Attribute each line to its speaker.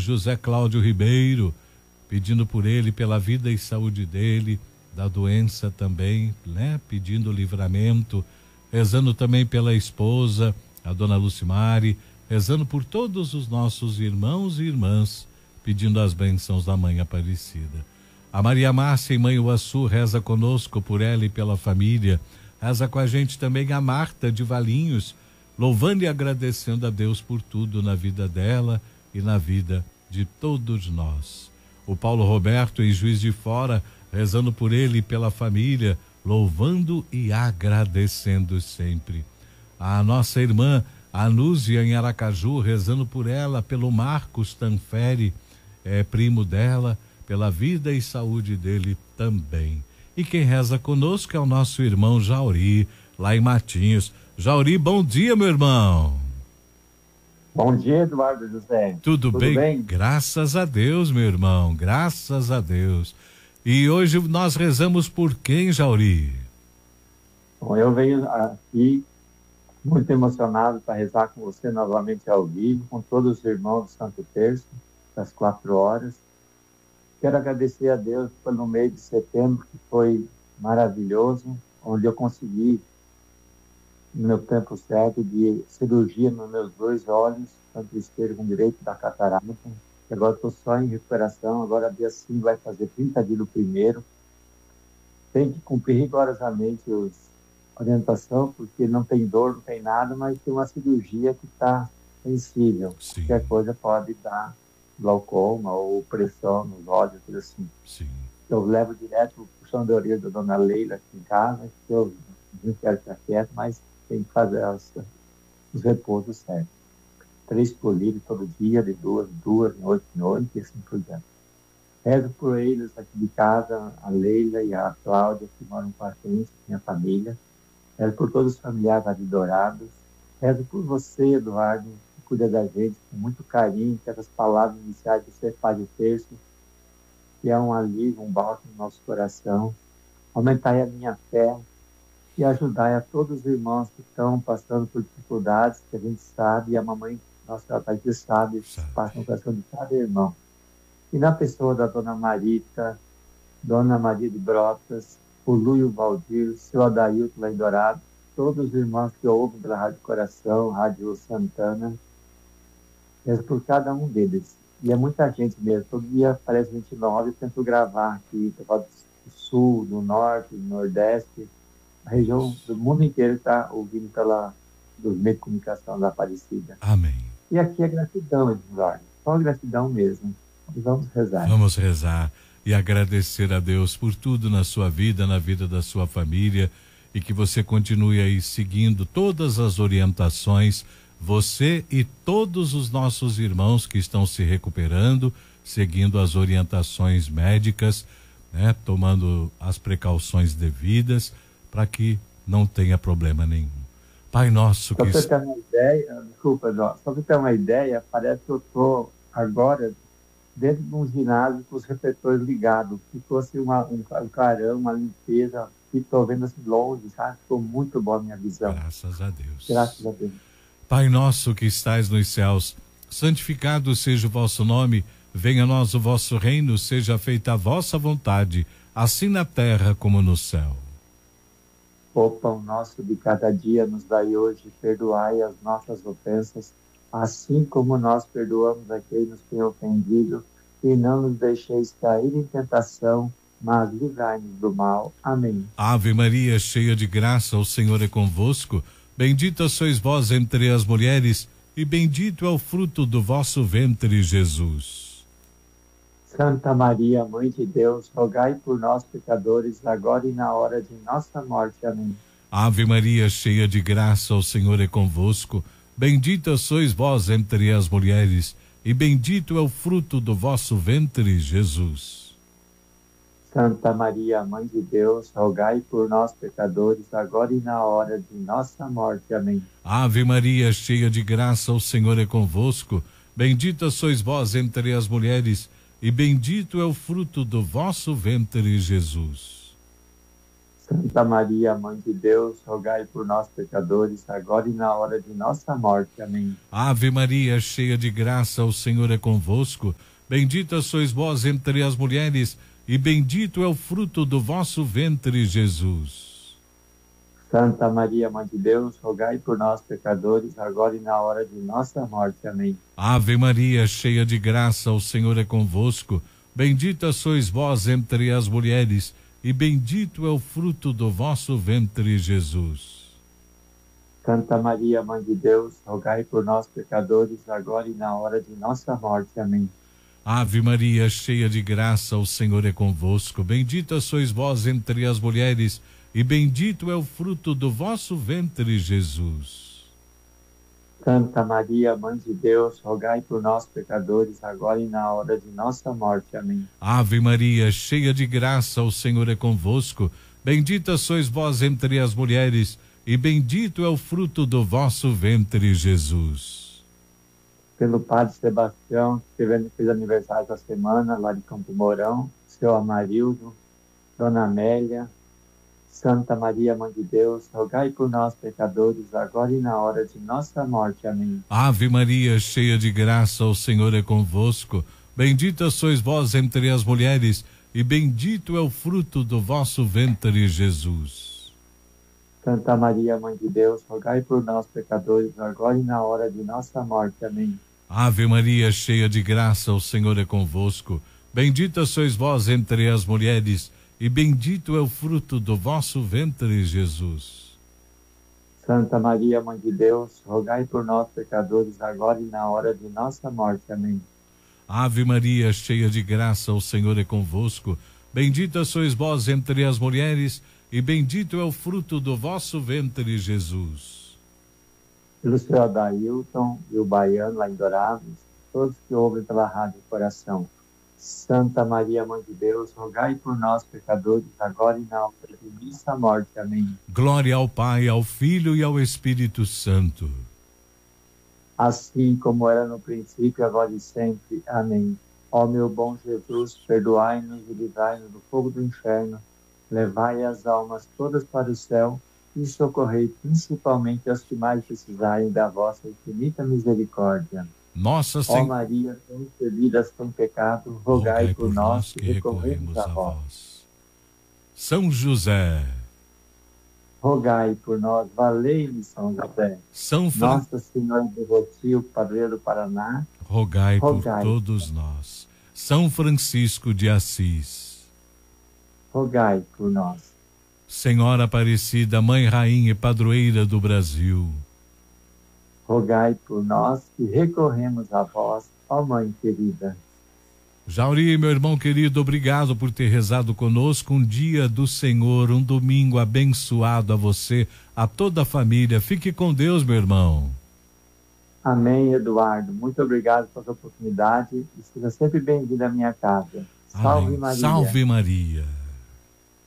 Speaker 1: José Cláudio Ribeiro, pedindo por ele, pela vida e saúde dele, da doença também, né? Pedindo livramento, rezando também pela esposa, a dona Lucimari, rezando por todos os nossos irmãos e irmãs, pedindo as bênçãos da Mãe Aparecida. A Maria Márcia em Manhuaçu reza conosco por ela e pela família. Reza com a gente também a Marta de Valinhos, louvando e agradecendo a Deus por tudo na vida dela e na vida de todos nós. O Paulo Roberto em Juiz de Fora, rezando por ele e pela família, louvando e agradecendo sempre. A nossa irmã Anúzia em Aracaju, rezando por ela, pelo Marcos Tanferi, primo dela, pela vida e saúde dele também. E quem reza conosco é o nosso irmão Jauri, lá em Matinhos. Jauri, bom dia, meu irmão.
Speaker 2: Bom dia, Eduardo José.
Speaker 1: Tudo bem? Graças a Deus, meu irmão, graças a Deus. E hoje nós rezamos por quem, Jauri?
Speaker 2: Bom, eu venho aqui muito emocionado para rezar com você novamente ao vivo, com todos os irmãos do Santo Terço, das 4 horas. Quero agradecer a Deus pelo mês de setembro, que foi maravilhoso, onde eu consegui, no meu tempo certo, de cirurgia nos meus 2 olhos, tanto esquerdo como direito, da catarata. E agora estou só em recuperação, agora dia 5 vai fazer 30 dias do primeiro. Tem que cumprir rigorosamente a orientação, porque não tem dor, não tem nada, mas tem uma cirurgia que está sensível.
Speaker 1: Sim.
Speaker 2: Qualquer coisa pode dar glaucoma ou pressão nos olhos, tudo assim.
Speaker 1: Sim.
Speaker 2: Eu levo direto o puxão de orelha da dona Leila aqui em casa, que eu não quero ficar quieto, mas tem que fazer os repousos certos. 3 colírios todo dia, de 2, noite em noite, e assim por diante. Rezo por eles aqui de casa, a Leila e a Cláudia, que moram com a gente, minha família. Rezo por todos os familiares ali dourados. Rezo por você, Eduardo, que cuida da gente com muito carinho, que essas palavras iniciais que você faz o terço, que é um alívio, um bálsamo no nosso coração. Aumentai a minha fé e ajudai a todos os irmãos que estão passando por dificuldades, que a gente sabe, e a mamãe, nossa Aparecida, sabe, passa no coração de cada irmão. E na pessoa da Dona Marita, Dona Maria de Brotas, o Lúcio Valdir, o seu Adailton lá em Dourado, todos os irmãos que ouvem pela Rádio Coração, Rádio Santana, rezo por cada um deles. E é muita gente mesmo, todo dia aparece 29, eu tento gravar aqui, do Sul, do Norte, do Nordeste, a região do mundo inteiro está ouvindo dos meios de comunicação da Aparecida.
Speaker 1: Amém.
Speaker 2: E aqui é gratidão, Eduardo, só gratidão mesmo. E vamos rezar.
Speaker 1: Vamos rezar e agradecer a Deus por tudo na sua vida, na vida da sua família, e que você continue aí seguindo todas as orientações, você e todos os nossos irmãos que estão se recuperando, seguindo as orientações médicas, né, tomando as precauções devidas para que não tenha problema nenhum. Pai nosso que...
Speaker 2: Só para ter uma ideia, desculpa, só para ter uma ideia, parece que eu estou agora dentro de um ginásio com os refletores ligados. Ficou assim um clarão, uma limpeza, e estou vendo assim longe, sabe? Ficou muito boa a minha visão.
Speaker 1: Graças a Deus.
Speaker 2: Graças a Deus.
Speaker 1: Pai nosso que estais nos céus, santificado seja o vosso nome, venha a nós o vosso reino, seja feita a vossa vontade, assim na terra como no céu.
Speaker 2: O pão nosso de cada dia nos dai hoje, perdoai as nossas ofensas, assim como nós perdoamos a quem nos tem ofendido, e não nos deixeis cair em tentação, mas livrai-nos do mal. Amém.
Speaker 1: Ave Maria, cheia de graça, o Senhor é convosco, bendita sois vós entre as mulheres, e bendito é o fruto do vosso ventre, Jesus.
Speaker 2: Santa Maria, Mãe de Deus, rogai por nós, pecadores, agora e na hora de nossa morte. Amém.
Speaker 1: Ave Maria, cheia de graça, o Senhor é convosco, bendita sois vós entre as mulheres, e bendito é o fruto do vosso ventre, Jesus.
Speaker 2: Santa Maria, Mãe de Deus, rogai por nós, pecadores, agora e na hora de nossa morte. Amém.
Speaker 1: Ave Maria, cheia de graça, o Senhor é convosco, bendita sois vós entre as mulheres, e bendito é o fruto do vosso ventre, Jesus.
Speaker 2: Santa Maria, Mãe de Deus, rogai por nós, pecadores, agora e na hora de nossa morte. Amém.
Speaker 1: Ave Maria, cheia de graça, o Senhor é convosco. Bendita sois vós entre as mulheres, e bendito é o fruto do vosso ventre, Jesus.
Speaker 2: Santa Maria, Mãe de Deus, rogai por nós, pecadores, agora e na hora de nossa morte. Amém.
Speaker 1: Ave Maria, cheia de graça, o Senhor é convosco. Bendita sois vós entre as mulheres, e bendito é o fruto do vosso ventre, Jesus.
Speaker 2: Santa Maria, Mãe de Deus, rogai por nós, pecadores, agora e na hora de nossa morte. Amém.
Speaker 1: Ave Maria, cheia de graça, o Senhor é convosco. Bendita sois vós entre as mulheres, e bendito é o fruto do vosso ventre, Jesus.
Speaker 2: Santa Maria, Mãe de Deus, rogai por nós, pecadores, agora e na hora de nossa morte. Amém.
Speaker 1: Ave Maria, cheia de graça, o Senhor é convosco. Bendita sois vós entre as mulheres, e bendito é o fruto do vosso ventre, Jesus.
Speaker 2: Pelo Padre Sebastião, que fez aniversário essa semana, lá de Campo Mourão, seu Amarildo, Dona Amélia, Santa Maria, Mãe de Deus, rogai por nós, pecadores, agora e na hora de nossa morte. Amém.
Speaker 1: Ave Maria, cheia de graça, o Senhor é convosco. Bendita sois vós entre as mulheres, e bendito é o fruto do vosso ventre, Jesus.
Speaker 2: Santa Maria, Mãe de Deus, rogai por nós, pecadores, agora e na hora de nossa morte. Amém.
Speaker 1: Ave Maria, cheia de graça, o Senhor é convosco. Bendita sois vós entre as mulheres, e bendito é o fruto do vosso ventre, Jesus.
Speaker 2: Santa Maria, Mãe de Deus, rogai por nós, pecadores, agora e na hora de nossa morte. Amém.
Speaker 1: Ave Maria, cheia de graça, o Senhor é convosco. Bendita sois vós entre as mulheres, e bendito é o fruto do vosso ventre, Jesus.
Speaker 2: Pelo seu Adailton e o Baiano, lá em Dourados, todos que ouvem pela Rádio Coração. Santa Maria, Mãe de Deus, rogai por nós, pecadores, agora e na hora de nossa morte. Amém.
Speaker 1: Glória ao Pai, ao Filho e ao Espírito Santo.
Speaker 2: Assim como era no princípio, agora e sempre. Amém. Ó meu bom Jesus, perdoai-nos e livrai-nos do fogo do inferno, levai as almas todas para o céu e socorrei principalmente as que mais precisarem da vossa infinita misericórdia.
Speaker 1: Nossa
Speaker 2: Ó
Speaker 1: Senhora,
Speaker 2: Maria, concebida sem pecado, rogai por nós que recorremos a vós.
Speaker 1: São José,
Speaker 2: rogai por nós, valei-me São José. Nossa Senhora do Rocio, padroeira do Paraná,
Speaker 1: rogai por todos nós. São Francisco de Assis,
Speaker 2: rogai por nós.
Speaker 1: Senhora Aparecida, Mãe, Rainha e Padroeira do Brasil,
Speaker 2: rogai por nós que recorremos a vós, ó Mãe querida.
Speaker 1: Jauri, meu irmão querido, obrigado por ter rezado conosco. Um dia do Senhor, um domingo abençoado a você, a toda a família. Fique com Deus, meu irmão.
Speaker 2: Amém, Eduardo. Muito obrigado pela oportunidade e seja sempre bem-vindo à minha casa. Salve
Speaker 1: Amém.
Speaker 2: Maria.
Speaker 1: Salve Maria.